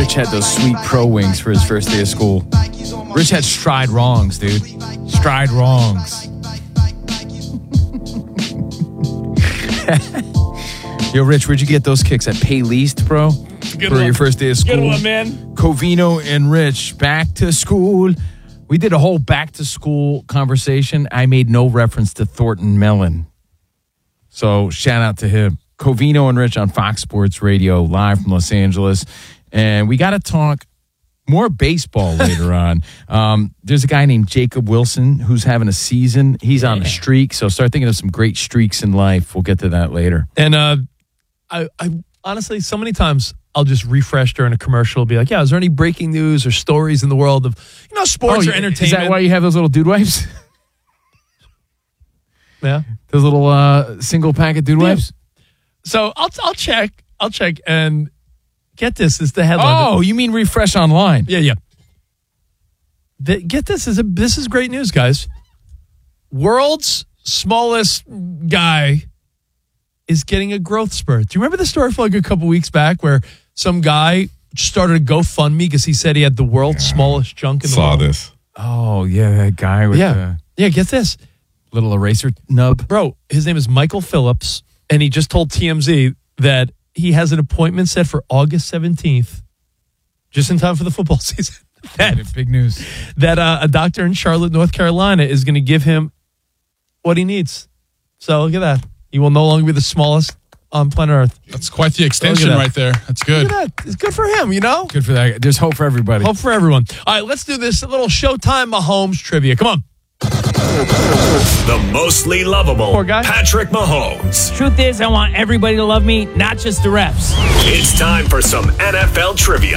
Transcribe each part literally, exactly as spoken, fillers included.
Rich had those sweet pro wings for his first day of school. Rich had stride wrongs, dude. Stride wrongs. Yo, Rich, where'd you get those kicks? At Paylist, bro? Good for one. your first day of school? Good one, man. Covino and Rich, back to school. We did a whole back to school conversation. I made no reference to Thornton Mellon. So shout out to him. Covino and Rich on Fox Sports Radio, live from Los Angeles. And we got to talk more baseball later on. Um, there's a guy named Jacob Wilson who's having a season. He's on a streak. So start thinking of some great streaks in life. We'll get to that later. And uh, I, I honestly, so many times I'll just refresh during a commercial, be like, yeah, is there any breaking news or stories in the world of, you know, sports Oh, or entertainment? Is that why you have those little dude wipes? Yeah. Those little uh, single packet dude wipes? So I'll I'll check. I'll check and get this is the headline. Oh, you mean refresh online? Yeah, yeah. The, get this is a this is great news, guys. World's smallest guy is getting a growth spurt. Do you remember the story from like a couple weeks back where some guy started a GoFundMe because he said he had the world's yeah. smallest junk in the Saw world? this. Oh, yeah, that guy with yeah. the Yeah, get this. little eraser nub. Bro, his name is Michael Phillips, and he just told T M Z that he has an appointment set for August seventeenth, just in time for the football season. that, Big news. That uh, a doctor in Charlotte, North Carolina is going to give him what he needs. So look at that. He will no longer be the smallest on planet Earth. That's quite the extension that. right there. That's good. Look at that. It's good for him, you know? Good for that. There's hope for everybody. Hope for everyone. All right, let's do this. A little Showtime Mahomes trivia. Come on. The mostly lovable Poor guy. Patrick Mahomes. Truth is, I want everybody to love me, not just the refs. It's time for some N F L trivia.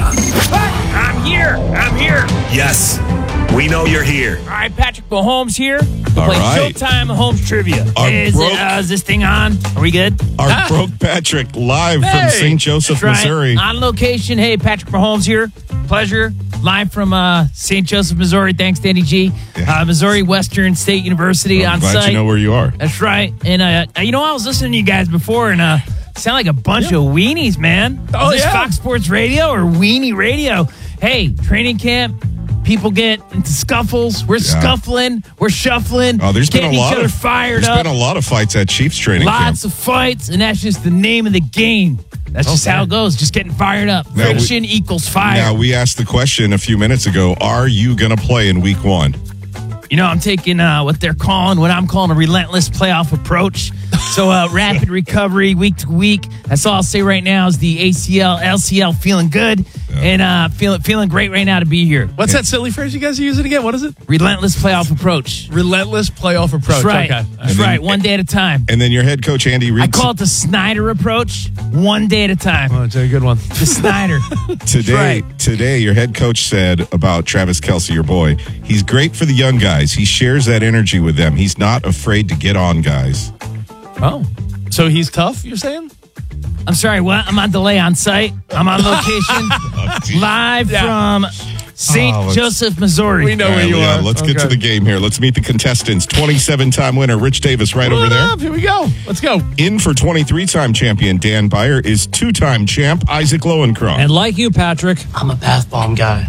I'm here. I'm here. Yes, we know you're here. All right, Patrick Mahomes here. We'll All play right. Showtime Mahomes trivia. Our Is, broke- it, uh, is this thing on? Are we good? Our Ah. broke Patrick live Hey. from Saint Joseph, That's right. Missouri. On location. Hey, Patrick Mahomes here. Pleasure. Live from uh, Saint Joseph, Missouri. Thanks, Danny G. Yeah. Uh, Missouri Western State University I'm on glad site. you know where you are. That's right. And, uh, you know, I was listening to you guys before, and uh, sound like a bunch of weenies, man. Oh, Is this yeah. Fox Sports Radio or Weenie Radio? Hey, training camp, people get into scuffles. We're Yeah. scuffling. We're shuffling. Oh, there's been getting a lot each other of fired There's up. been a lot of fights at Chiefs training Lots camp. of fights, and that's just the name of the game. That's just how it goes. Just getting fired up. Now we- Friction equals fire. Now, we asked the question a few minutes ago, are you going to play in week one? You know, I'm taking uh, what they're calling, what I'm calling a relentless playoff approach. So uh, rapid recovery week to week. That's all I'll say right now is the A C L, L C L feeling good and uh, feeling feeling great right now to be here. What's that silly phrase you guys are using again? What is it? Relentless playoff approach. Relentless playoff approach. That's right. Okay. That's then- right. One day at a time. And then your head coach, Andy Reid, I call it the Snyder approach. One day at a time. Oh, it's a good one. The Snyder. today, right. today, your head coach said about Travis Kelce, your boy, he's great for the young guys. He shares that energy with them. He's not afraid to get on guys. Oh. So he's tough, you're saying? I'm sorry, what? I'm on delay on site. I'm on location. Live Yeah. from Saint Oh, let's- Joseph, Missouri. We know All where right, you Leon, are. let's get to Okay. the game here. Let's meet the contestants. twenty-seven-time winner Rich Davis right over What there. up? Here we go. Let's go. In for twenty-three-time champion Dan Byer is two-time champ Isaac Lowenkron. And like you, Patrick, I'm a bath bomb guy.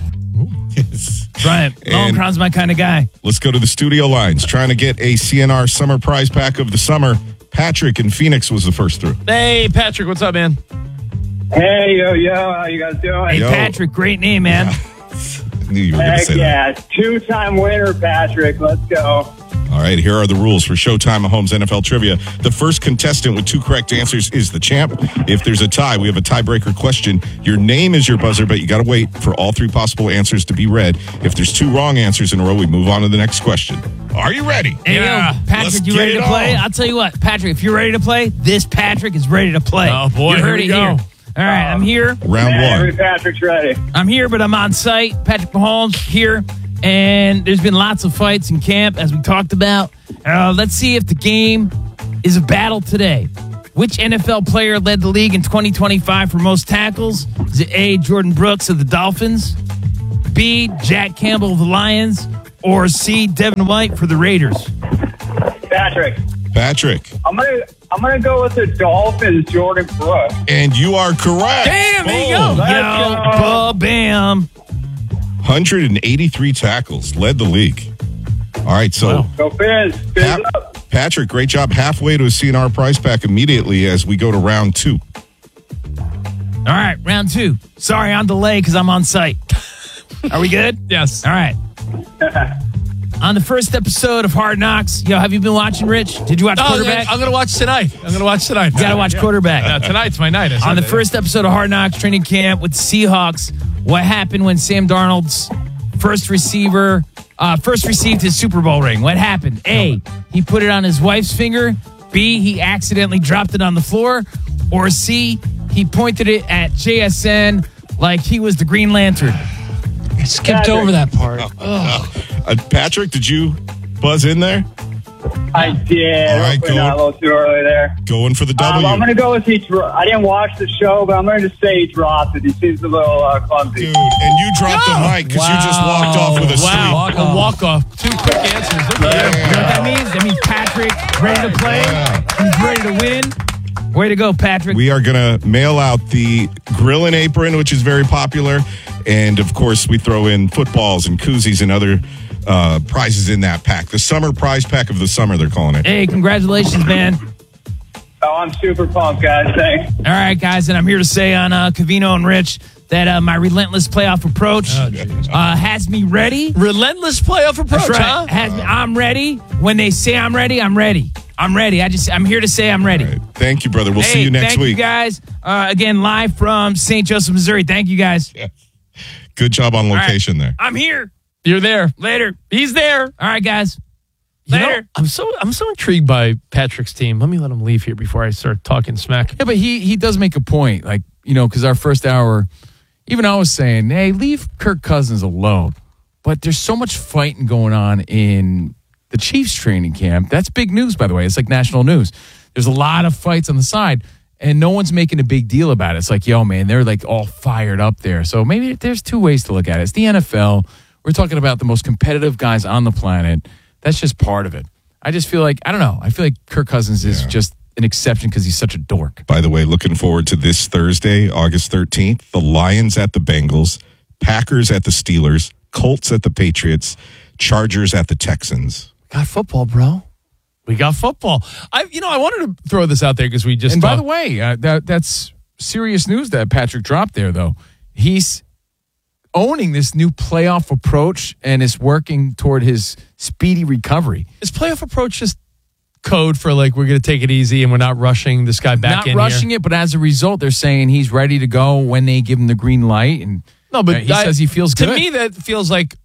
Yes. Right. And- Lowenkron's my kind of guy. Let's go to the studio lines. Trying to get a C N R summer prize pack of the summer. Patrick in Phoenix was the first through. Hey, Patrick, what's up, man? Hey, yo, yo, how you guys doing? Hey, Yo. Patrick, great name, man. I knew you were going to Heck say yeah, two-time winner, Patrick. Let's go. that. All right, here are the rules for Showtime Mahomes N F L Trivia. The first contestant with two correct answers is the champ. If there's a tie, we have a tiebreaker question. Your name is your buzzer, but you got to wait for all three possible answers to be read. If there's two wrong answers in a row, we move on to the next question. Are you ready? Hey, Yeah. yo, Patrick, Let's you get ready it to play? on. I'll tell you what, Patrick, if you're ready to play, this Patrick is ready to play. Oh, boy, You here heard we it go. here. All right, I'm here. Round Every one. Patrick's ready. I'm here, but I'm on site. Patrick Mahomes here. And there's been lots of fights in camp, as we talked about. Uh, let's see if the game is a battle today. Which N F L player led the league in twenty twenty-five for most tackles? Is it A, Jordan Brooks of the Dolphins, B, Jack Campbell of the Lions, or C, Devin White for the Raiders? Patrick, Patrick. I'm gonna I'm going to go with the Dolphins, Jordan Brooks. And you are correct. Damn, there you go. Boom. Let's Yo, go. bam. one hundred eighty-three tackles, led the league. All right, so Go Fizz. Fizz Pat- up. Patrick, great job. Halfway to a C N R prize pack immediately as we go to round two. All right, round two. Sorry on delay because I'm on site. Are we good? Yes. All right. On the first episode of Hard Knocks, yo, have you been watching, Rich? Did you watch Oh, quarterback? I'm going to watch tonight. I'm going to watch tonight. You got to watch quarterback. Yeah, tonight's my night. I said On the that. first episode of Hard Knocks training camp with the Seahawks, what happened when Sam Darnold's first receiver, uh, first received his Super Bowl ring? What happened? A, he put it on his wife's finger. B, he accidentally dropped it on the floor. Or C, he pointed it at J S N like he was the Green Lantern. I skipped over that part. Uh, Patrick, did you buzz in there? I did. All right, Hopefully go. not a little too early there. Going for the Um, W. I'm going to go with he. Dro- I didn't watch the show, but I'm going to just say he dropped it. He seems a little uh, clumsy. Dude, and you dropped the mic because you just walked off with a Wow. Walk A off. walk off. Two quick answers. Look You at know you. what that means? That means Patrick ready to play. He's ready to win. Way to go, Patrick. We are going to mail out the grill and apron, which is very popular. And, of course, we throw in footballs and koozies and other uh, prizes in that pack. The summer prize pack of the summer, they're calling it. Hey, congratulations, man. Oh, I'm super pumped, guys. Thanks. All right, guys, and I'm here to say on uh, Covino and Rich that uh, my relentless playoff approach Oh, geez. uh, has me ready. Relentless playoff approach, That's right. huh? Has me, I'm ready. When they say I'm ready, I'm ready. I'm ready. I just I'm here to say I'm ready. All right. Thank you, brother. We'll Hey, see you next thank week. you guys. Uh, again, live from Saint Joseph, Missouri. Thank you guys. Good job on All right. location there. I'm here. You're there. Later. He's there. All right, guys. You know, Later. I'm so I'm so intrigued by Patrick's team. Let me let him leave here before I start talking smack. Yeah, but he he does make a point, like, you know, because our first hour, even I was saying, hey, leave Kirk Cousins alone. But there's so much fighting going on in the Chiefs training camp. That's big news, by the way. It's like national news. There's a lot of fights on the side, and no one's making a big deal about it. It's like, yo, man, they're like all fired up there. So maybe there's two ways to look at it. It's the N F L. We're talking about the most competitive guys on the planet. That's just part of it. I just feel like, I don't know. I feel like Kirk Cousins is Yeah. just an exception because he's such a dork. By the way, looking forward to this Thursday, August thirteenth. The Lions at the Bengals, Packers at the Steelers, Colts at the Patriots, Chargers at the Texans. Got football, bro. We got football. I, you know, I wanted to throw this out there because we just. And by talked- the way, uh, that that's serious news that Patrick dropped there, though. He's owning this new playoff approach and is working toward his speedy recovery. is playoff approach just code for like we're going to take it easy and we're not rushing this guy back Not in rushing here? it, but as a result, they're saying he's ready to go when they give him the green light. And No, but uh, he I- says he feels to good. me that feels like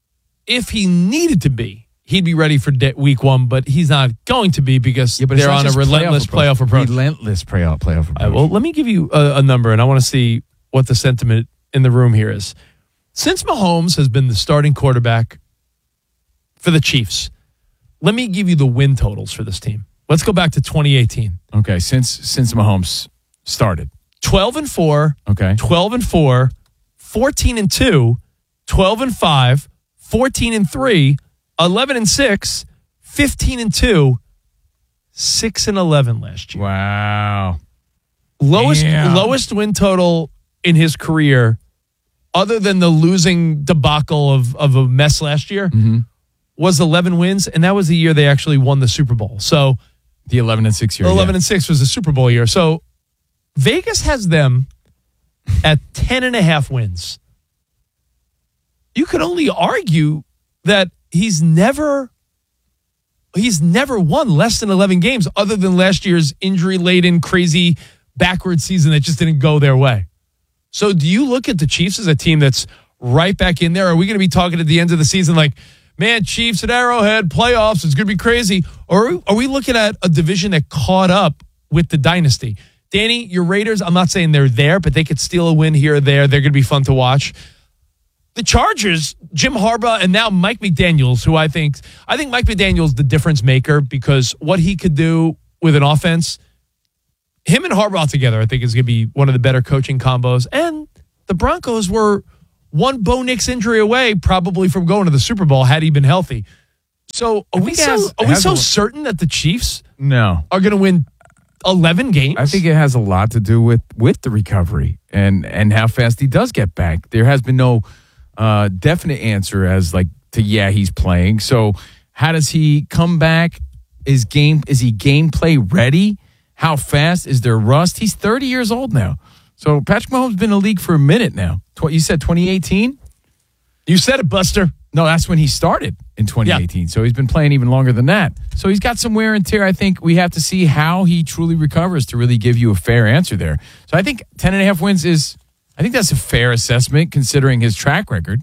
if he needed to be, he'd be ready for de- week one, but he's not going to be because Yeah, but it's they're not on a just relentless playoff approach. Relentless playoff, playoff approach. All right, well, let me give you a, a number, and I want to see what the sentiment in the room here is. Since Mahomes has been the starting quarterback for the Chiefs, let me give you the win totals for this team. Let's go back to twenty eighteen. okay, since since Mahomes started. twelve and four, Okay. twelve and four, fourteen and two, twelve and five, fourteen and three, eleven and six, fifteen and two, six and eleven last year. Wow. Lowest Damn. lowest win total in his career, other than the losing debacle of, of a mess last year, Mm-hmm. was eleven wins, and that was the year they actually won the Super Bowl. So The eleven and six year. eleven yeah. and six was the Super Bowl year. So Vegas has them at ten and a half wins. You could only argue that he's never he's never won less than eleven games other than last year's injury-laden, crazy, backward season that just didn't go their way. So do you look at the Chiefs as a team that's right back in there? Are we going to be talking at the end of the season like, man, Chiefs at Arrowhead, playoffs, it's going to be crazy? Or are we, are we looking at a division that caught up with the dynasty? Danny, your Raiders, I'm not saying they're there, but they could steal a win here or there. They're going to be fun to watch. The Chargers, Jim Harbaugh, and now Mike McDaniels, who I think, I think Mike McDaniels the difference maker because what he could do with an offense, him and Harbaugh together, I think is going to be one of the better coaching combos. And the Broncos were one Bo Nix injury away probably from going to the Super Bowl had he been healthy. So are we think it so, has- are it we has so a- certain that the Chiefs No. are going to win eleven games. I think it has a lot to do with with the recovery and and how fast he does get back. There has been no uh, definite answer as like to yeah he's playing. So how does he come back? Is game is he gameplay ready? How fast is there rust? He's thirty years old now. So Patrick Mahomes has been in the league for a minute now. Tw- you said twenty eighteen? You said it, Buster. No, that's when he started in twenty eighteen. Yeah. So he's been playing even longer than that. So he's got some wear and tear. I think we have to see how he truly recovers to really give you a fair answer there. So I think ten and a half wins is, I think that's a fair assessment considering his track record.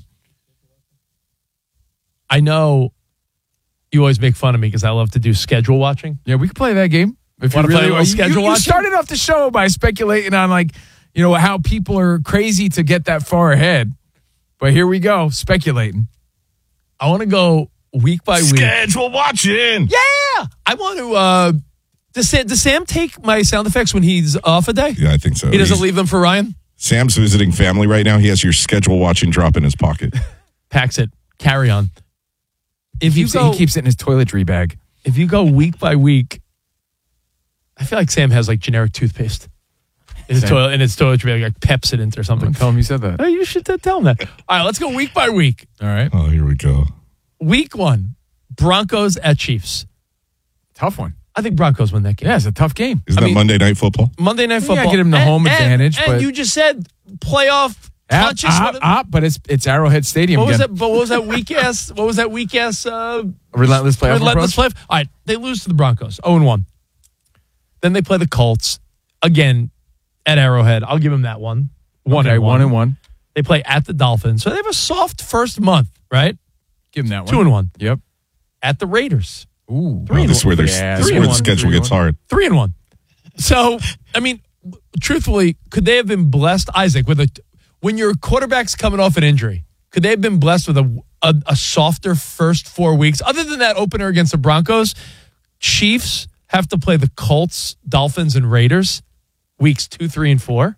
I know you always make fun of me because I love to do schedule watching. Yeah, we can play that game. If Want you to play really a little schedule you, you watching? started off the show by speculating on like, you know, how people are crazy to get that far ahead. But here we go, speculating. I want to go week by week. Schedule watching. Yeah. I want to, uh, does Sam, does Sam take my sound effects when he's off a day? Yeah, I think so. He doesn't He's- leave them for Ryan? Sam's visiting family right now. He has your schedule watching drop in his pocket. Packs it. Carry on. If He you keeps, go, he keeps it in his toiletry bag. if you go week by week, I feel like Sam has like generic toothpaste in his Sam. toilet, in his toiletry bag, like Pepsodent or something. Don't tell him you said that. Oh, you should tell him that. All right, let's go week by week. All right. Oh, here we go. Week one, Broncos at Chiefs. Tough one. I think Broncos win that game. Yeah, it's a tough game. Isn't I that mean- Monday Night Football? Monday Night Yeah, Football. get him the And- home and- advantage, And but- you just said playoff Up, touches. up, with- up, but it's it's Arrowhead Stadium What was again. that? But what was that weak ass? What was that weak ass? Uh, Relentless playoff relentless approach? play. All right, they lose to the Broncos, zero and one. Then they play the Colts again at Arrowhead. I'll give them that one. One Okay, and one. one and one. They play at the Dolphins, so they have a soft first month, right? Give him that one. Two and one. Yep. At the Raiders, Ooh. Three Oh, and this is where, there's, Yeah, this is three where and the one, schedule three and gets one. hard. three and one. So, I mean, truthfully, could they have been blessed, Isaac, with a when your quarterback's coming off an injury? Could they have been blessed with a, a a softer first four weeks? Other than that opener against the Broncos, Chiefs have to play the Colts, Dolphins, and Raiders weeks two, three, and four.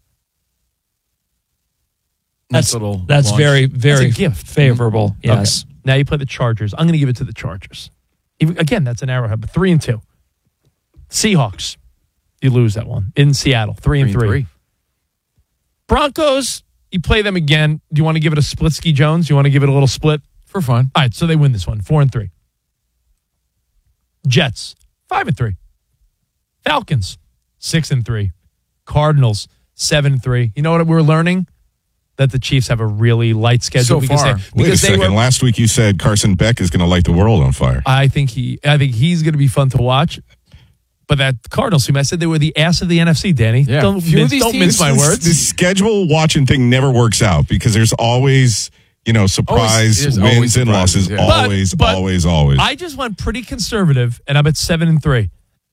Nice That's little that's launch. very very That's a gift. favorable. Yes. Okay. Now you play the Chargers. I'm going to give it to the Chargers. Even, again, that's an Arrowhead, but three and two. Seahawks, you lose that one in Seattle, three, and three. Broncos, you play them again. Do you want to give it a split ski Jones? You want to give it a little split? For fun. All right, so they win this one, four and three. Jets, five and three. Falcons, six and three. Cardinals, seven and three. You know what we're learning? That the Chiefs have a really light schedule So because far. they, Wait a because they second. were. Last week you said Carson Beck is going to light the world on fire. I think he, I think he's going to be fun to watch. But that Cardinals team, I said they were the ass of the N F C. Danny, Yeah. don't, Few of mince, these don't teams- mince my This- words. The schedule watching thing never works out because there's always, you know, surprise there's wins always and surprises, losses. yeah. But- Always, but always, always. I just went pretty conservative, and I'm at seven and three.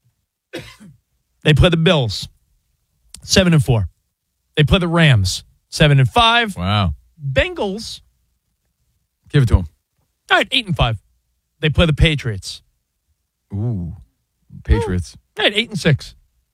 They play the Bills, seven and four. They play the Rams, seven and five. Wow. Bengals, Give it to him. all right, eight and five. They play the Patriots, Ooh. Patriots. all right, eight and six.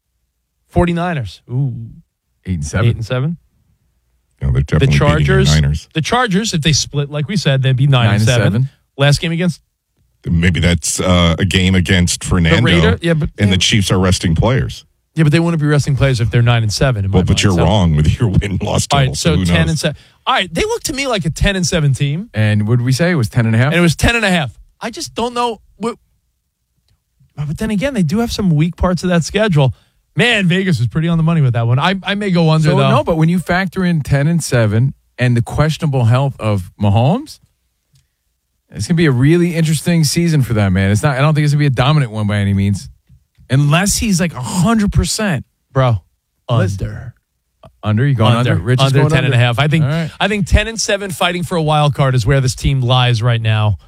49ers, ooh, Eight and seven. eight and seven. You know, they're The definitely beating Chargers, the Niners. the Chargers, if they split, like we said, they'd be nine, Nine and and seven. seven. Last game against Maybe that's uh, a game against Fernando, Raider- yeah, but- and the Chiefs are resting players. yeah, but they wouldn't be resting players if they're nine and seven. In my Well, but mind. you're So- wrong with your win-loss All total. right, so who ten knows? and seven. All right, they look to me like a ten and seven team, And what did we say? It was ten and a half? and it was ten and a half. I just don't know. What, but then again, they do have some weak parts of that schedule. Man, Vegas was pretty on the money with that one. I, I may go under So though. no, but when you factor in ten and seven and the questionable health of Mahomes, it's gonna be a really interesting season for that man. It's not. I don't think it's gonna be a dominant one by any means, unless he's like hundred percent. bro, Listen. under. Under you going under? Under, Rich is under going ten and a half. I think All right. I think ten and seven fighting for a wild card is where this team lies right now.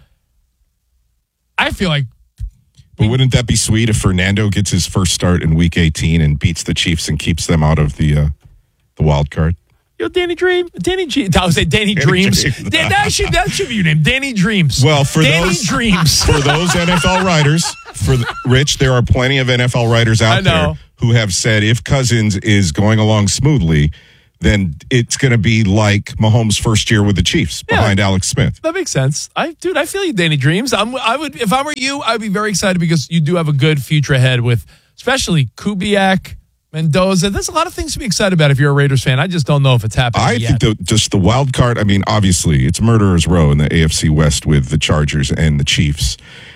I feel like But wouldn't that be sweet if Fernando gets his first start in Week eighteen and beats the Chiefs and keeps them out of the uh, the wild card? yo, Danny Dream, Danny G. I would say Danny, Danny Dreams. Dreams. Dan- that should that should be your name, Danny Dreams. Well, for Danny those Dreams. for those N F L writers, for the, Rich, there are plenty of N F L writers out I know. there who have said if Cousins is going along smoothly, then it's going to be like Mahomes' first year with the Chiefs Yeah. behind Alex Smith. That makes sense. I, dude, I feel you, Danny Dreams. I'm, I would, if I were you, I'd be very excited because you do have a good future ahead with, especially especially Kubiak, Mendoza. There's a lot of things to be excited about if you're a Raiders fan. I just don't know if it's happening I yet. think the, just the wild card, I mean, obviously, it's murderer's row in the A F C West with the Chargers and the Chiefs.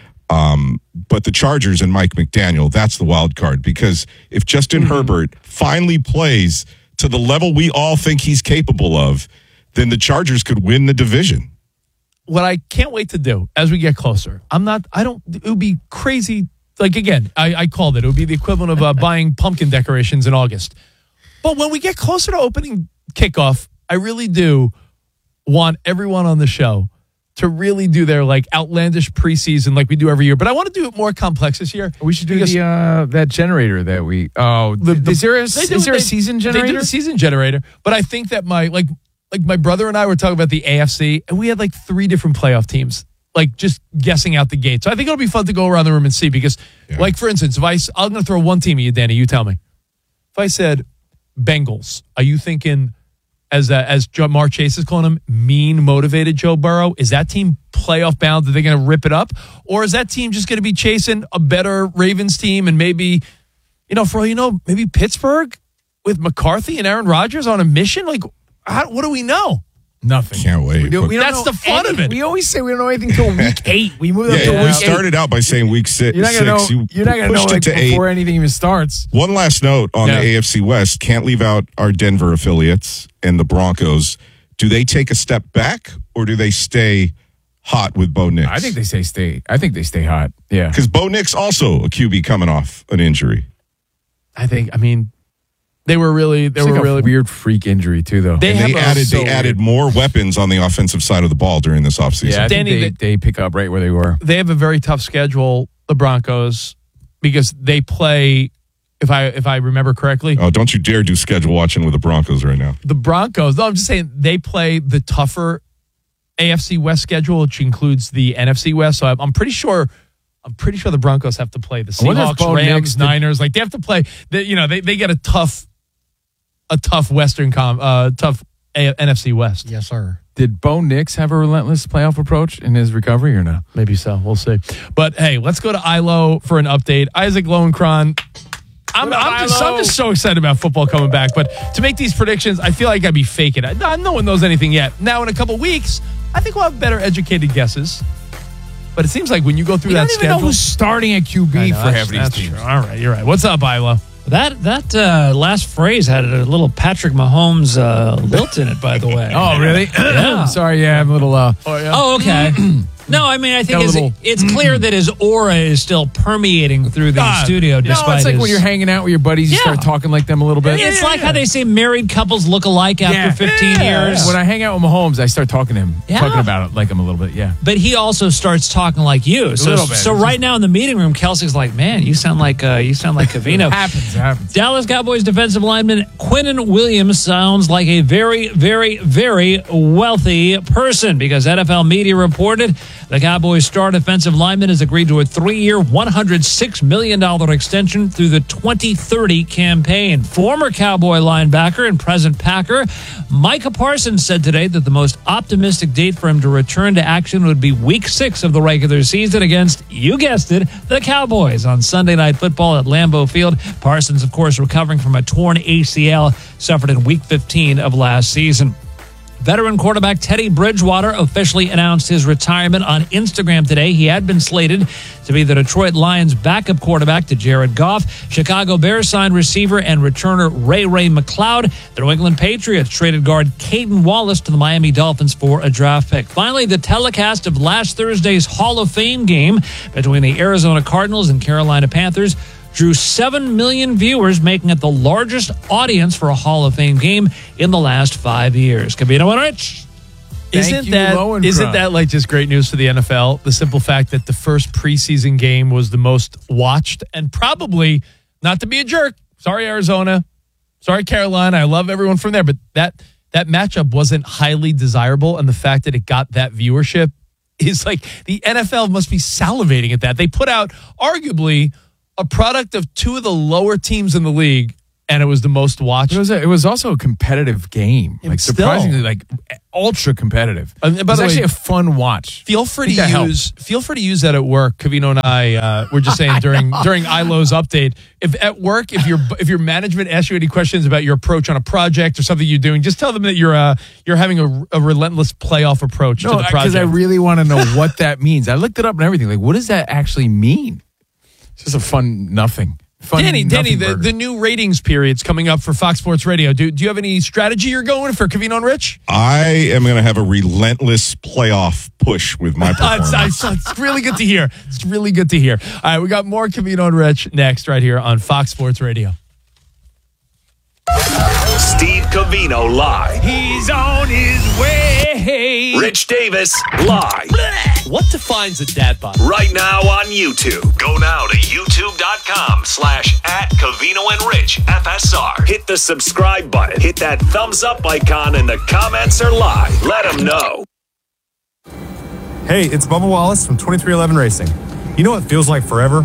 Um, but the Chargers and Mike McDaniel, that's the wild card. Because if Justin mm-hmm. Herbert finally plays to the level we all think he's capable of, then the Chargers could win the division. What I can't wait to do as we get closer, I'm not, I don't, it would be crazy. Like, again, I, I called it. It would be the equivalent of uh, buying pumpkin decorations in August. But when we get closer to opening kickoff, I really do want everyone on the show to really do their, like, outlandish preseason like we do every year. But I want to do it more complex this year. We should do the, uh, that generator that we, oh, the, the, is there a, do, is there they, a season generator? They do the season generator. But I think that my, like, like my brother and I were talking about the A F C, and we had like three different playoff teams. Like, just guessing out the gate. So I think it'll be fun to go around the room and see because, yeah. like, for instance, if I, I'm going to throw one team at you, Danny, you tell me. If I said Bengals, are you thinking, as uh, as Jamar Chase is calling him, mean, motivated Joe Burrow? Is that team playoff bound? Are they going to rip it up? Or is that team just going to be chasing a better Ravens team and maybe, you know, for all you know, maybe Pittsburgh with McCarthy and Aaron Rodgers on a mission? Like, how, what do we know? Nothing. Can't wait. We do, we That's the fun any, of it. We always say we don't know anything until week eight. We moved yeah, up to yeah, week we started eight. out by saying week six. You're not gonna six. know. You You're not gonna know pushed like, it to before eight. anything even starts. One last note on yeah. the A F C West. Can't leave out our Denver affiliates and the Broncos. Do they take a step back or do they stay hot with Bo Nix? I think they say stay. I think they stay hot. Yeah, because Bo Nix also a Q B coming off an injury. I think. I mean. They were really, they it's were like really a weird freak injury too, though. They, they added, so they added weird. more weapons on the offensive side of the ball during this offseason. Yeah, I Danny, think they, they pick up right where they were. They have a very tough schedule, the Broncos, because they play. If I if I remember correctly, oh, don't you dare do schedule watching with the Broncos right now. The Broncos. No, I'm just saying they play the tougher A F C West schedule, which includes the N F C West. So I'm, I'm pretty sure. I'm pretty sure the Broncos have to play the Seahawks, Rams, Niners. Like they have to play. They, you know, they they get a tough. A tough Western, com, uh, tough A- N F C West. Yes, sir. Did Bo Nix have a relentless playoff approach in his recovery or not? Maybe so. We'll see. But hey, let's go to I L O for an update. Isaac Lowenkron. I'm, I'm, just, I'm just so excited about football coming back. But to make these predictions, I feel like I'd be faking it. No one knows anything yet. Now, in a couple weeks, I think we'll have better educated guesses. But it seems like when you go through you that don't even schedule, know who's starting at Q B know, for that's, half of these that's teams. True. All right, you're right. What's up, I L O? That that uh, last phrase had a little Patrick Mahomes uh, lilt in it, by the way. Oh, really? Yeah. Sorry, yeah, I'm a little. Uh, Oh, yeah. Oh, okay. No, I mean, I think Got a it's, little- it's clear that his aura is still permeating through the God. studio. no, Despite it's like his, when you're hanging out with your buddies, you Yeah. start talking like them a little bit. It's like how they say married couples look alike after Yeah. fifteen Yeah. years. When I hang out with Mahomes, I start talking to him, Yeah. talking about it like him a little bit. Yeah. But he also starts talking like you. So, little bit. so right now in the meeting room, Kelsey's like, "Man, you sound like uh, you sound like Covino." It happens. It happens. Dallas Cowboys defensive lineman Quinnen Williams sounds like a very, very, very wealthy person because N F L media reported the Cowboys star defensive lineman has agreed to a three-year, one hundred six million dollars extension through the twenty thirty campaign. Former Cowboy linebacker and present Packer Micah Parsons said today that the most optimistic date for him to return to action would be week six of the regular season against, you guessed it, the Cowboys on Sunday Night Football at Lambeau Field. Parsons, of course, recovering from a torn A C L suffered in week fifteen of last season. Veteran quarterback Teddy Bridgewater officially announced his retirement on Instagram today. He had been slated to be the Detroit Lions' backup quarterback to Jared Goff. Chicago Bears signed receiver and returner Ray Ray McCloud. The New England Patriots traded guard Caden Wallace to the Miami Dolphins for a draft pick. Finally, the telecast of last Thursday's Hall of Fame game between the Arizona Cardinals and Carolina Panthers drew seven million viewers, making it the largest audience for a Hall of Fame game in the last five years. Covino and Rich. Isn't you, that Lowenkron. isn't that like just great news for the N F L? The simple fact that the first preseason game was the most watched and probably, not to be a jerk, sorry Arizona, sorry Carolina, I love everyone from there, but that that matchup wasn't highly desirable, and the fact that it got that viewership is like the N F L must be salivating at that. They put out arguably a product of two of the lower teams in the league, and it was the most watched. It was a, it was also a competitive game. Like Still. surprisingly, like ultra competitive. And by it's the way, actually a fun watch. Feel free I think to that helps. use feel free to use that at work. Cavino and I uh, were just saying during during I L O's update. If at work, if your if your management asks you any questions about your approach on a project or something you're doing, just tell them that you're uh, you're having a, a relentless playoff approach No, to the project. because I really want to know what that means. I looked it up and everything. Like, what does that actually mean? It's just a fun nothing. Fun Danny, Danny, nothing the, burger. the new ratings period's coming up for Fox Sports Radio. Do, do you have any strategy you're going for Cavino and Rich? I am going to have a relentless playoff push with my Uh, performance. it's, it's, it's really good to hear. It's really good to hear. All right, we got more Cavino and Rich next right here on Fox Sports Radio. Steve Cavino live. He's on his way. Rich Davis live. What defines a dad bod? Right now on YouTube. Go now to youtube.com slash at Cavino and Rich F S R. Hit the subscribe button. Hit that thumbs up icon and the comments are live. Let them know. Hey, it's Bubba Wallace from twenty-three eleven Racing. You know what feels like forever?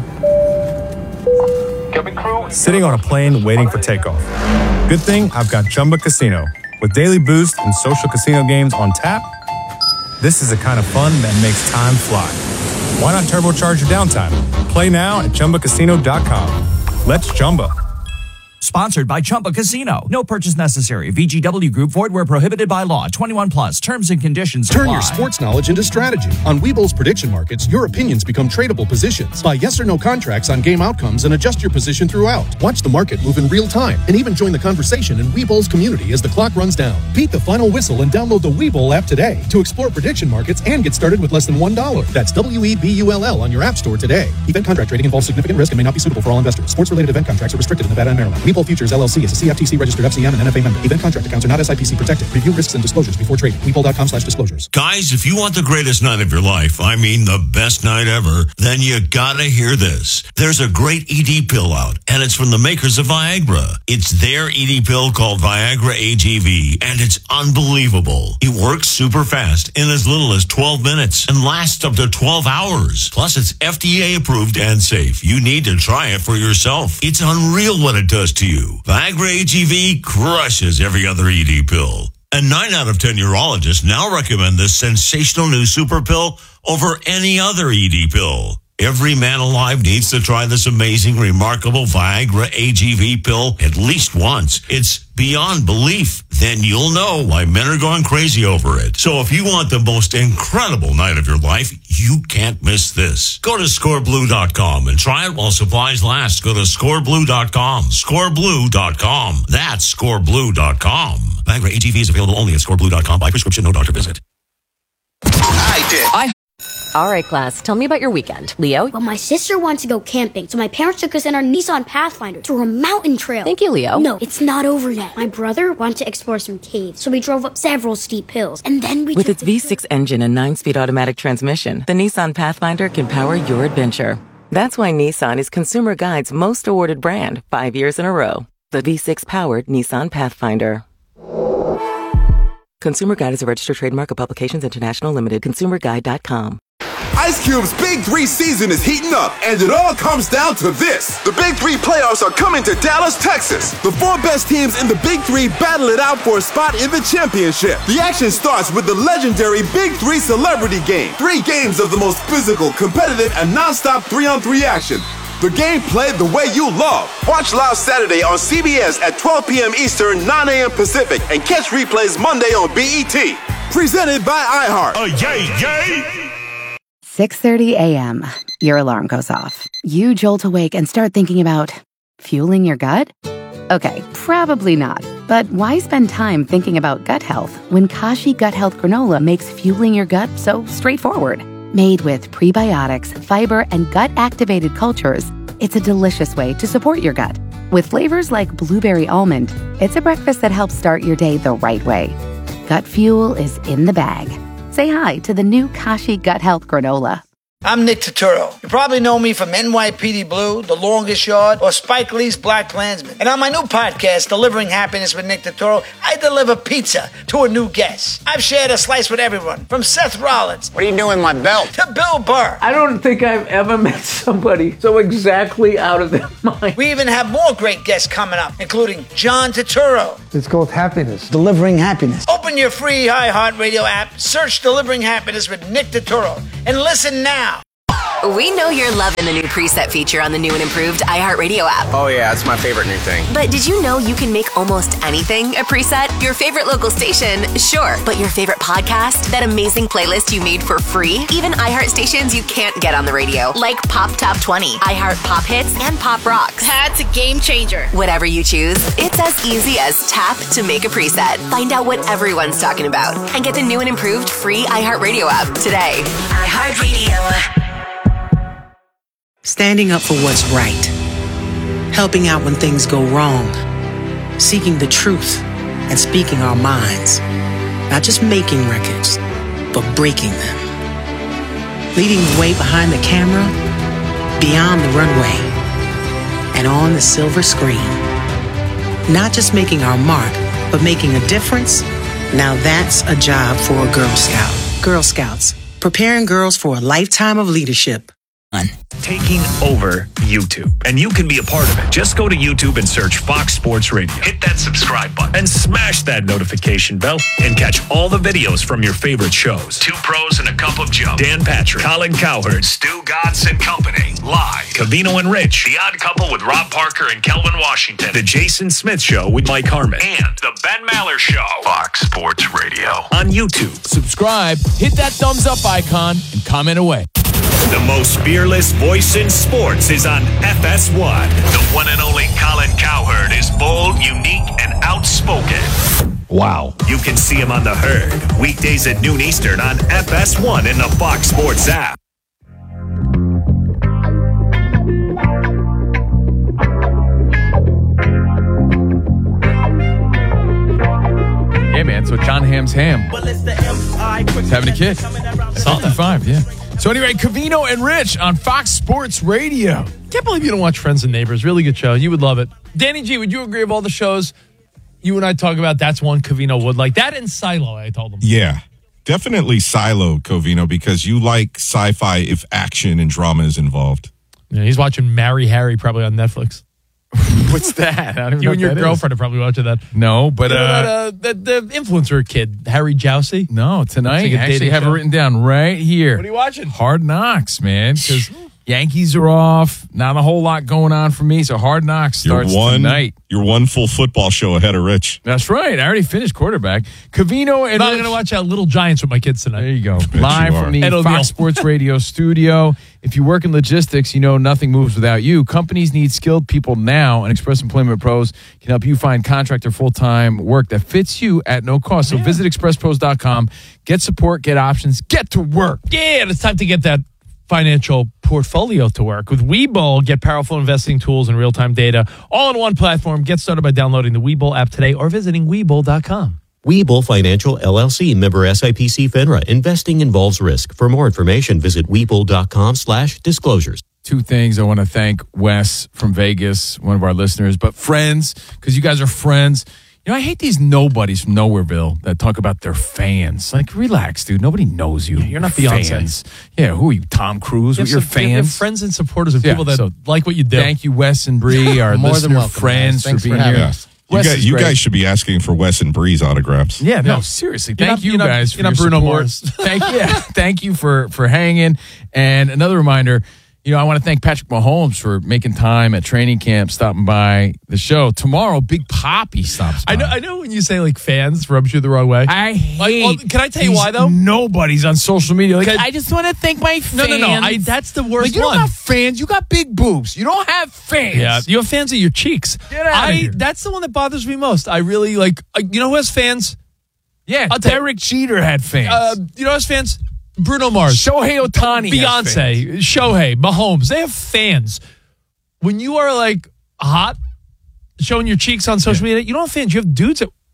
Sitting on a plane waiting for takeoff. Good thing I've got Chumba Casino. With daily boost and social casino games on tap, this is the kind of fun that makes time fly. Why not turbocharge your downtime? Play now at Chumba Casino dot com. Let's Chumba. Sponsored by Chumba Casino. No purchase necessary. V G W Group. Void where prohibited by law. twenty-one plus. Terms and conditions Turn apply. your sports knowledge into strategy. On Webull's prediction markets, your opinions become tradable positions. Buy yes or no contracts on game outcomes and adjust your position throughout. Watch the market move in real time and even join the conversation in Webull's community as the clock runs down. Beat the final whistle and download the Webull app today to explore prediction markets and get started with less than one dollar. That's W E B U L L on your app store today. Event contract trading involves significant risk and may not be suitable for all investors. Sports-related event contracts are restricted in Nevada and Maryland. Webull Futures L L C is a C F T C registered F C M and N F A member. Event contract accounts are not S I P C protected. Review risks and disclosures before trading. Webull.com slash disclosures. Guys, if you want the greatest night of your life, I mean the best night ever, then you gotta hear this. There's a great E D pill out, and it's from the makers of Viagra. It's their E D pill called Viagra A G V, and it's unbelievable. It works super fast in as little as twelve minutes and lasts up to twelve hours. Plus, it's F D A approved and safe. You need to try it for yourself. It's unreal what it does to you. Viagra A G V crushes every other E D pill. And nine out of ten urologists now recommend this sensational new super pill over any other E D pill. Every man alive needs to try this amazing, remarkable Viagra A G V pill at least once. It's beyond belief. Then you'll know why men are going crazy over it. So if you want the most incredible night of your life, you can't miss this. Go to score blue dot com and try it while supplies last. Go to score blue dot com. score blue dot com. That's score blue dot com. Viagra A G V is available only at score blue dot com by prescription, no doctor visit. I did. I All right, class, tell me about your weekend. Leo? Well, my sister wants to go camping, so my parents took us in our Nissan Pathfinder to a mountain trail. Thank you, Leo. No, it's not over yet. My brother wanted to explore some caves, so we drove up several steep hills, and then we With took its V six engine and nine-speed automatic transmission, the Nissan Pathfinder can power your adventure. That's why Nissan is Consumer Guide's most awarded brand five years in a row. The V six-powered Nissan Pathfinder. Consumer Guide is a registered trademark of Publications International Limited. consumer guide dot com. Ice Cube's Big Three season is heating up, and it all comes down to this. The Big Three playoffs are coming to Dallas, Texas. The four best teams in the Big Three battle it out for a spot in the championship. The action starts with the legendary Big Three Celebrity Game. Three games of the most physical, competitive, and non-stop three-on-three action. The game played the way you love. Watch live Saturday on C B S at twelve p.m. Eastern, nine a.m. Pacific, and catch replays Monday on B E T. Presented by iHeart. Oh, yay, yay! six thirty a.m. Your alarm goes off. You jolt awake and start thinking about fueling your gut? Okay, probably not. But why spend time thinking about gut health when Kashi Gut Health Granola makes fueling your gut so straightforward? Made with prebiotics, fiber, and gut-activated cultures, it's a delicious way to support your gut. With flavors like blueberry almond, it's a breakfast that helps start your day the right way. Gut fuel is in the bag. Say hi to the new Kashi Gut Health Granola. I'm Nick Turturro. You probably know me from N Y P D Blue, The Longest Yard, or Spike Lee's Black Klansman. And on my new podcast, Delivering Happiness with Nick Turturro, I deliver pizza to a new guest. I've shared a slice with everyone, from Seth Rollins. What are you doing with my belt? To Bill Burr. I don't think I've ever met somebody so exactly out of their mind. We even have more great guests coming up, including John Turturro. It's called happiness. Delivering happiness. Open your free iHeartRadio app, search Delivering Happiness with Nick Turturro, and listen now. We know you're loving the new preset feature on the new and improved iHeartRadio app. Oh, yeah, it's my favorite new thing. But did you know you can make almost anything a preset? Your favorite local station? Sure. But your favorite podcast? That amazing playlist you made for free? Even iHeart stations you can't get on the radio, like Pop Top twenty, iHeart Pop Hits, and Pop Rocks. That's a game changer. Whatever you choose, it's as easy as tap to make a preset. Find out what everyone's talking about and get the new and improved free iHeartRadio app today. iHeartRadio. Standing up for what's right. Helping out when things go wrong. Seeking the truth and speaking our minds. Not just making records, but breaking them. Leading the way behind the camera, beyond the runway, and on the silver screen. Not just making our mark, but making a difference. Now that's a job for a Girl Scout. Girl Scouts, preparing girls for a lifetime of leadership. Taking over YouTube. And you can be a part of it. Just go to YouTube and search Fox Sports Radio. Hit that subscribe button and smash that notification bell and catch all the videos from your favorite shows. Two Pros and a Cup of Joe. Dan Patrick, Colin Cowherd, Stu Gatz and Company. Live. Covino and Rich. The Odd Couple with Rob Parker and Kelvin Washington. The Jason Smith Show with Mike Harmon. And The Ben Maller Show. Fox Sports Radio. On YouTube. Subscribe, hit that thumbs up icon, and comment away. The most fearless voice in sports is on F S one. The one and only Colin Cowherd is bold, unique, and outspoken. Wow. You can see him on The Herd, weekdays at noon Eastern on F S one in the Fox Sports app. Yeah, man. So John Hamm's ham. He's having a kid. fifty-five, yeah. So anyway, Covino and Rich on Fox Sports Radio. Can't believe you don't watch Friends and Neighbors. Really good show. You would love it. Danny G, would you agree of all the shows you and I talk about, that's one Covino would like? That and Silo, I told him. Yeah. Definitely Silo, Covino, because you like sci-fi if action and drama is involved. Yeah, he's watching Marry Harry probably on Netflix. What's that? I don't you know and your that girlfriend is. are probably watching that. No, but you know uh, that, uh, the, the influencer kid, Harry Jousey. No, tonight like I actually have show. it written down right here. What are you watching? Hard Knocks, man, because Yankees are off. Not a whole lot going on for me, so Hard Knocks starts you're one, tonight. You're one full football show ahead of Rich. That's right. I already finished quarterback. Covino and I'm Rich. going to watch uh, Little Giants with my kids tonight. There you go. Bet Live you from are. the Ed O'Neill. Fox Sports Radio studio. If you work in logistics, you know nothing moves without you. Companies need skilled people now, and Express Employment Pros can help you find contract or full-time work that fits you at no cost. So Yeah. visit express pros dot com. Get support, get options, get to work. Yeah, and it's time to get that financial portfolio to work. With Webull, get powerful investing tools and real-time data all in one platform. Get started by downloading the Webull app today or visiting Webull dot com. Webull Financial, L L C, member S I P C FINRA. Investing involves risk. For more information, visit Webull dot com slash disclosures. Two things. I want to thank Wes from Vegas, one of our listeners, but friends, because you guys are friends. You know, I hate these nobodies from Nowhereville that talk about their fans. Like, relax, dude. Nobody knows you. You're not Your Beyonce. fans. Yeah, who are you, Tom Cruise? With your some- you have fans? friends and supporters of Yeah, people that so like what you do. Thank you, Wes and Bree, our More than listener welcome, friends, guys. Thanks for for being having here. us. You, Wes guys, is you great. guys should be asking for Wes and Bree's autographs. Yeah, no, Yeah. seriously. You're Thank not- you you're not- guys for you're not your Bruno support. Mars. Thank yeah, thank you for for hanging. And another reminder, you know, I want to thank Patrick Mahomes for making time at training camp, stopping by the show. Tomorrow, Big Poppy stops by. I know. I know when you say like fans rubs you the wrong way. I Like, hate. well, can I tell you these why though? Nobody's on social media. Like, Can- I just want to thank my fans. No, no, no. I, that's the worst Like, you one. don't have fans. You got big boobs. You don't have fans. Yeah, you have fans of your cheeks. Get outta I. here. That's the one that bothers me most. I really like. Uh, you know who has fans? Yeah, I'll tell you- Derek Jeter had fans. Uh, you know who has fans? Bruno Mars, Shohei Ohtani, has fans. Beyonce, Shohei, Mahomes. They have fans. When you are like hot, showing your cheeks on social media, you don't have fans. You have dudes that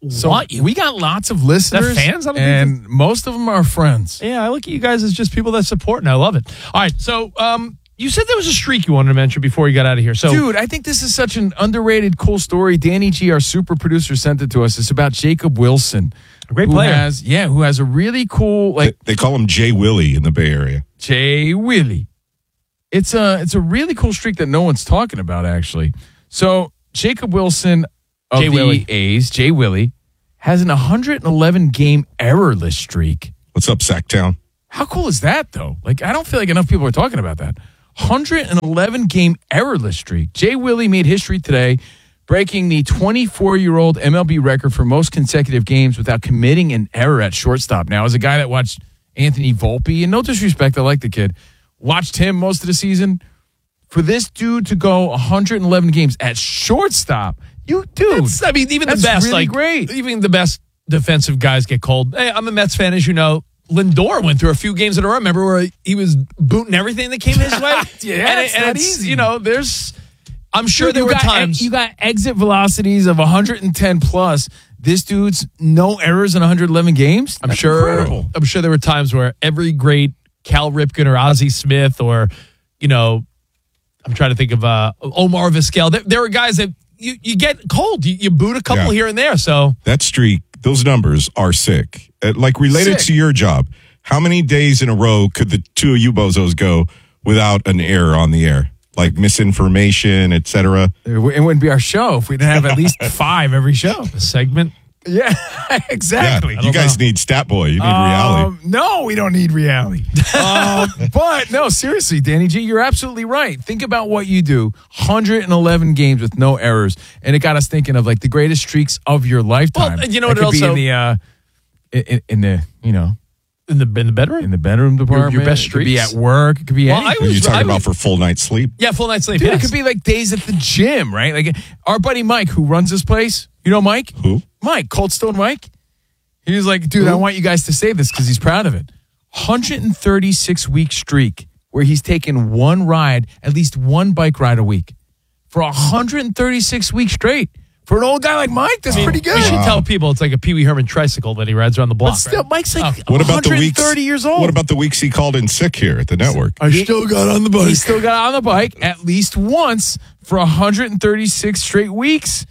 So want you. we got lots of listeners. They're fans? I don't and think most of them are friends. Yeah, I look at you guys as just people that support, and I love it. All right, so um, you said there was a streak you wanted to mention before you got out of here. So, Dude, I think this is such an underrated, cool story. Danny G, our super producer, sent it to us. It's about Jacob Wilson. A great who player. Has, yeah, who has a really cool, like... They, they call him Jay Willie in the Bay Area. Jay Willie. It's a, it's a really cool streak that no one's talking about, actually. So, Jacob Wilson of Jay the Willie. A's, Jay Willie, has an one hundred eleven game errorless streak. What's up, Sacktown? How cool is that, though? Like, I don't feel like enough people are talking about that. one hundred eleven game errorless streak. Jay Willie made history today, breaking the twenty-four-year-old M L B record for most consecutive games without committing an error at shortstop. Now, as a guy that watched Anthony Volpe, and no disrespect, I like the kid, watched him most of the season, for this dude to go one hundred eleven games at shortstop, you dude. That's, I mean, even the that's best, really like great. even the best defensive guys get cold. Hey, I'm a Mets fan, as you know. Lindor went through a few games in a row. Remember where he was booting everything that came his way? Yeah, and, it's and not it's, easy. You know, there's. I'm sure Dude, there you were got, times you got exit velocities of one hundred ten plus. This dude's no errors in one hundred eleven games. I'm That's sure. incredible. I'm sure there were times where every great Cal Ripken or Ozzie Smith or, you know, I'm trying to think of uh, Omar Vizquel. There, there were guys that you, you get cold. You, you boot a couple Yeah. here and there. So That streak, those numbers are sick. Uh, like related Sick. to your job, how many days in a row could the two of you bozos go without an error on the air? Like misinformation, et cetera? It wouldn't be our show if we didn't have at least five every show. a segment. Yeah, exactly. Yeah, you guys need Stat Boy. You need reality. Um, no, we don't need reality. um, but no, seriously, Danny G, you're absolutely right. Think about what you do. one hundred eleven games with no errors, and it got us thinking of like the greatest streaks of your lifetime. Well, you know That what could also- be in the uh, in, in the you know In the in the bedroom? in the bedroom department. your best It could be streaks? at work. It could be Well, anything. I What are you was- talking I about was- for full night's sleep? Yeah, full night's sleep. Dude, yes. it could be like days at the gym, right? Like our buddy Mike, who runs this place. You know Mike? Who? Mike, Cold Stone Mike. He was like, dude, I want you guys to say this because he's proud of it. one hundred thirty-six week streak where he's taken one ride, at least one bike ride a week for one hundred thirty-six weeks straight. For an old guy like Mike, that's pretty good. We should tell people it's like a Pee Wee Herman tricycle that he rides around the block. But still, right? Mike's like What about the weeks? one hundred thirty years old. What about the weeks he called in sick here at the network? I still got on the bike. He still got on the bike at least once for one hundred thirty-six straight weeks.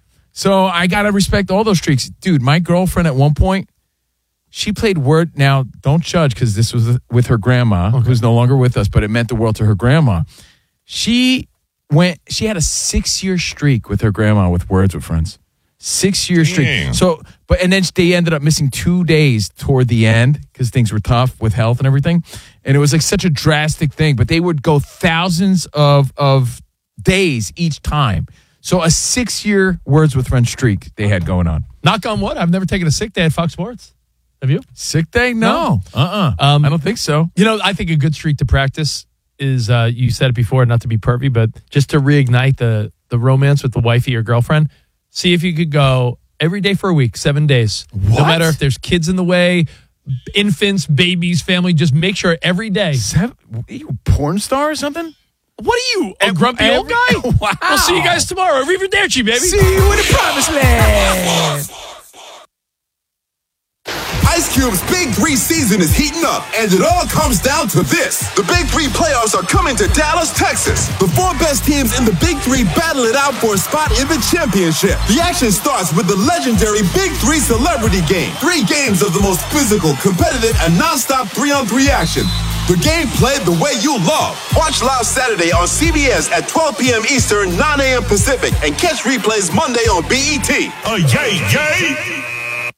So I got to respect all those streaks. Dude, my girlfriend at one point, she played word. Now, don't judge because this was with her grandma, who's no longer with us, but it meant the world to her grandma. She went, she had a six-year streak with her grandma with Words with Friends. Six-year streak. Damn. So, but and then they ended up missing two days toward the end because things were tough with health and everything. And it was like such a drastic thing, but they would go thousands of of days each time. So a six-year Words with Friends streak they had going on. Knock on wood. I've never taken a sick day at Fox Sports. Have you? Sick day? No. Uh-uh. Um, I don't think so. You know, I think a good streak to practice is, uh, you said it before, not to be pervy, but just to reignite the, the romance with the wifey or girlfriend. See if you could go every day for a week, seven days. No What? matter if there's kids in the way, infants, babies, family, just make sure every day. Seven, are you a porn star or something? What are you, a Every- grumpy old every- guy? Wow. We'll see you guys tomorrow. Arrivederci, baby. See you in the promised land. Ice Cube's Big Three season is heating up, and it all comes down to this. The Big Three playoffs are coming to Dallas, Texas. The four best teams in the Big Three battle it out for a spot in the championship. The action starts with the legendary Big Three Celebrity Game. Three games of the most physical, competitive, and nonstop three-on-three action. The game played the way you love. Watch live Saturday on C B S at twelve p.m. Eastern, nine a.m. Pacific, and catch replays Monday on B E T. Oh, yay, yay!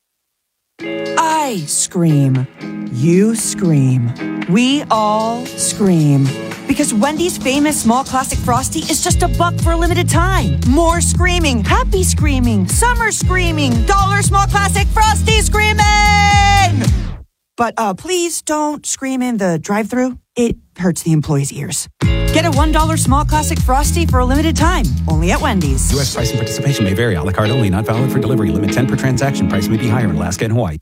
I scream. You scream. We all scream. Because Wendy's famous small classic Frosty is just a buck for a limited time. More screaming, happy screaming, summer screaming, dollar small classic Frosty screaming! But uh, please don't scream in the drive-thru. It hurts the employees' ears. Get a one dollar small classic Frosty for a limited time, only at Wendy's. U S price and participation may vary. A la carte only, not valid for delivery. Limit ten per transaction. Price may be higher in Alaska and Hawaii.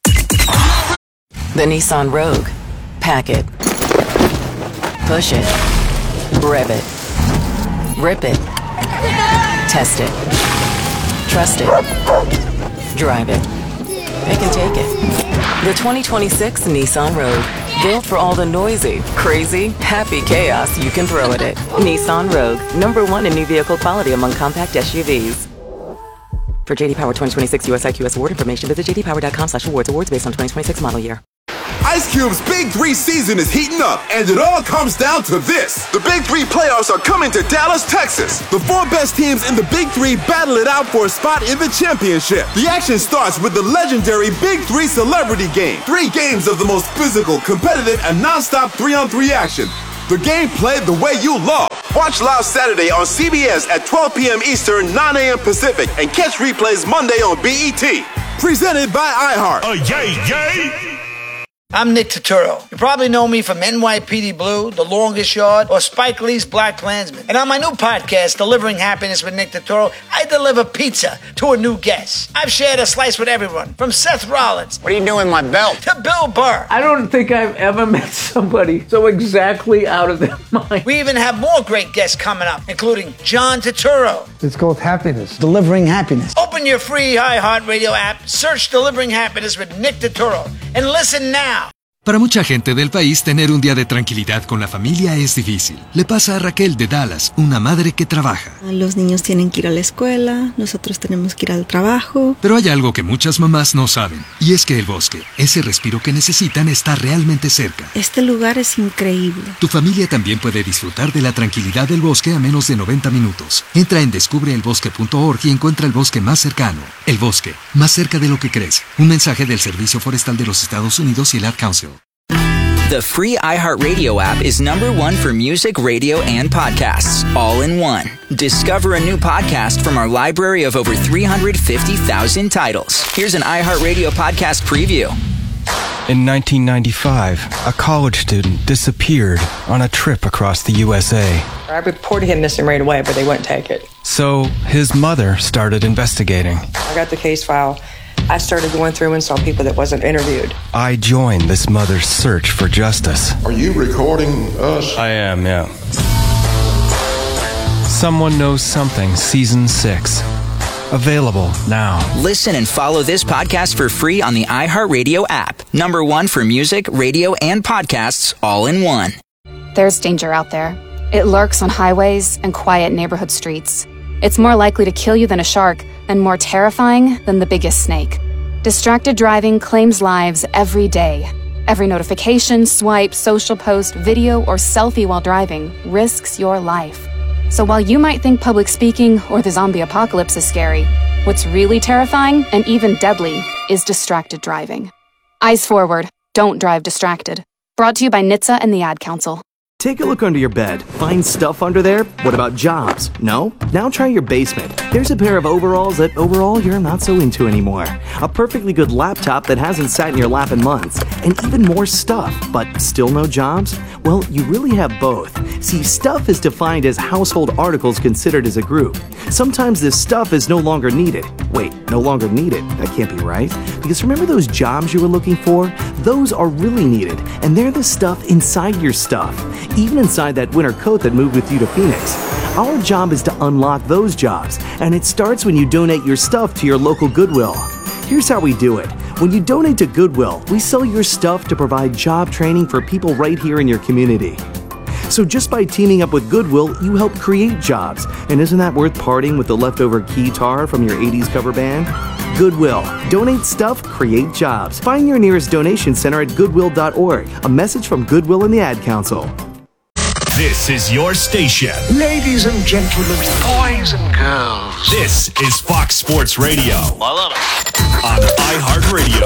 The Nissan Rogue. Pack it. Push it. Rev it. Rip it. Test it. Trust it. Drive it. They can take it. The twenty twenty-six Nissan Rogue. Built for all the noisy, crazy, happy chaos you can throw at it. Nissan Rogue. Number one in new vehicle quality among compact S U Vs. For J D Power twenty twenty-six U S I Q S award information, visit j d power dot com slash awards. Awards based on twenty twenty-six model year. Ice Cube's Big Three season is heating up, and it all comes down to this. The Big Three playoffs are coming to Dallas, Texas. The four best teams in the Big Three battle it out for a spot in the championship. The action starts with the legendary Big Three Celebrity Game. Three games of the most physical, competitive, and non-stop three-on-three action. The game played the way you love. Watch live Saturday on C B S at twelve p.m. Eastern, nine a.m. Pacific, and catch replays Monday on B E T. Presented by iHeart. Oh, yay, yay! I'm Nick Turturro. You probably know me from N Y P D Blue, The Longest Yard, or Spike Lee's Black Klansman. And on my new podcast, Delivering Happiness with Nick Turturro, I deliver pizza to a new guest. I've shared a slice with everyone, from Seth Rollins. What are you doing with my belt? To Bill Burr. I don't think I've ever met somebody so exactly out of their mind. We even have more great guests coming up, including John Turturro. It's called happiness, delivering happiness. Open your free iHeartRadio app, search Delivering Happiness with Nick Turturro, and listen now. Para mucha gente del país, tener un día de tranquilidad con la familia es difícil. Le pasa a Raquel de Dallas, una madre que trabaja. Los niños tienen que ir a la escuela, nosotros tenemos que ir al trabajo. Pero hay algo que muchas mamás no saben, y es que el bosque, ese respiro que necesitan, está realmente cerca. Este lugar es increíble. Tu familia también puede disfrutar de la tranquilidad del bosque a menos de noventa minutos. Entra en descubre el bosque punto org y encuentra el bosque más cercano. El bosque, más cerca de lo que crees. Un mensaje del Servicio Forestal de los Estados Unidos y el Ad Council. The free iHeartRadio app is number one for music, radio, and podcasts, all in one. Discover a new podcast from our library of over three hundred fifty thousand titles. Here's an iHeartRadio podcast preview. In nineteen ninety-five, a college student disappeared on a trip across the U S A. I reported him missing right away, but they wouldn't take it. So his mother started investigating. I got the case file. I started going through and saw people that wasn't interviewed. I joined this mother's search for justice. Are you recording us? I am, yeah. Someone Knows Something, Season six. Available now. Listen and follow this podcast for free on the iHeartRadio app. Number one for music, radio, and podcasts, all in one. There's danger out there. It lurks on highways and quiet neighborhood streets. It's more likely to kill you than a shark, and more terrifying than the biggest snake. Distracted driving claims lives every day. Every notification, swipe, social post, video, or selfie while driving risks your life. So while you might think public speaking or the zombie apocalypse is scary, what's really terrifying and even deadly is distracted driving. Eyes forward. Don't drive distracted. Brought to you by N H T S A and the Ad Council. Take a look under your bed. Find stuff under there? What about jobs? No? Now try your basement. There's a pair of overalls that overall you're not so into anymore. A perfectly good laptop that hasn't sat in your lap in months. And even more stuff, but still no jobs? Well, you really have both. See, stuff is defined as household articles considered as a group. Sometimes this stuff is no longer needed. Wait, no longer needed? That can't be right. Because remember those jobs you were looking for? Those are really needed, and they're the stuff inside your stuff. Even inside that winter coat that moved with you to Phoenix. Our job is to unlock those jobs, and it starts when you donate your stuff to your local Goodwill. Here's how we do it. When you donate to Goodwill, we sell your stuff to provide job training for people right here in your community. So just by teaming up with Goodwill, you help create jobs. And isn't that worth parting with the leftover guitar from your eighties cover band? Goodwill. Donate stuff, create jobs. Find your nearest donation center at goodwill dot org. A message from Goodwill and the Ad Council. This is your station. Ladies and gentlemen, boys and girls. This is Fox Sports Radio. I love it. On iHeartRadio.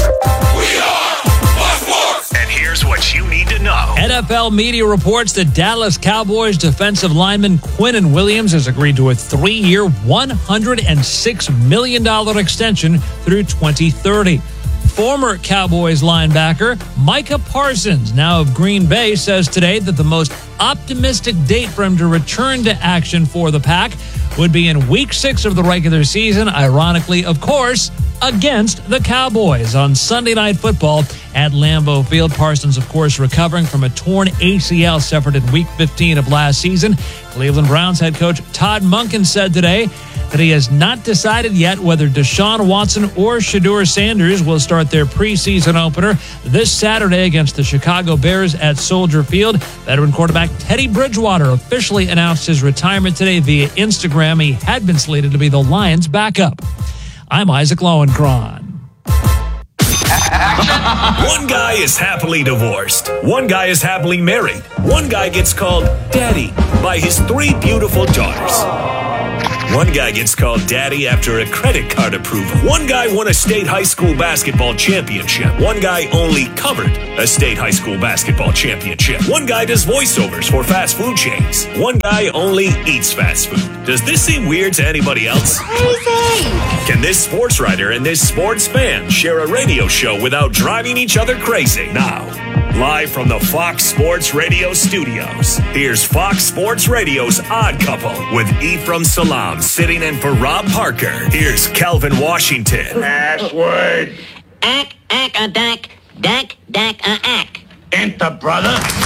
We are Fox Sports. And here's what you need to know. N F L media reports that Dallas Cowboys defensive lineman Quinnen Williams has agreed to a three-year, one hundred six million dollars extension through twenty thirty. Former Cowboys linebacker Micah Parsons, now of Green Bay, says today that the most optimistic date for him to return to action for the Pack would be in week six of the regular season. Ironically, of course, against the Cowboys on Sunday Night Football at Lambeau Field. Parsons, of course, recovering from a torn A C L suffered in Week fifteen of last season. Cleveland Browns head coach Todd Monken said today that he has not decided yet whether Deshaun Watson or Shedeur Sanders will start their preseason opener this Saturday against the Chicago Bears at Soldier Field. Veteran quarterback Teddy Bridgewater officially announced his retirement today via Instagram. He had been slated to be the Lions' backup. I'm Isaac Lowenkron. One guy is happily divorced. One guy is happily married. One guy gets called daddy by his three beautiful daughters. One guy gets called daddy after a credit card approval. One guy won a state high school basketball championship. One guy only covered a state high school basketball championship. One guy does voiceovers for fast food chains. One guy only eats fast food. Does this seem weird to anybody else? Crazy! Can this sports writer and this sports fan share a radio show without driving each other crazy? Now, live from the Fox Sports Radio studios, here's Fox Sports Radio's Odd Couple with Ephraim Salam sitting in for Rob Parker. Here's Calvin Washington. Password. Ack, ack, a dack, dack, dack, a ack. Enter, brother.